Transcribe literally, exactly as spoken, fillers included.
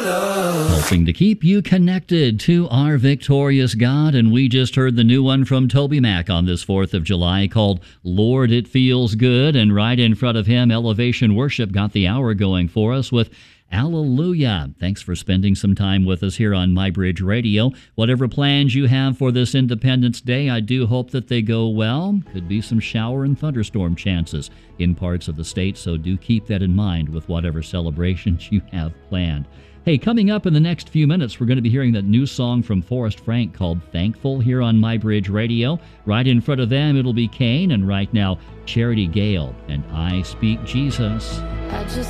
Helping to keep you connected to our victorious God. And we just heard the new one from Toby Mac on this fourth of July called Lord, It Feels Good. And right in front of him, Elevation Worship got the hour going for us with Hallelujah. Thanks for spending some time with us here on MyBridge Radio. Whatever plans you have for this Independence Day, I do hope that they go well. Could be some shower and thunderstorm chances in parts of the state, so do keep that in mind with whatever celebrations you have planned. Hey, coming up in the next few minutes, we're going to be hearing that new song from Forrest Frank called Thankful here on MyBridge Radio. Right in front of them, it'll be Kane, and right now, Charity Gale and I Speak Jesus. I just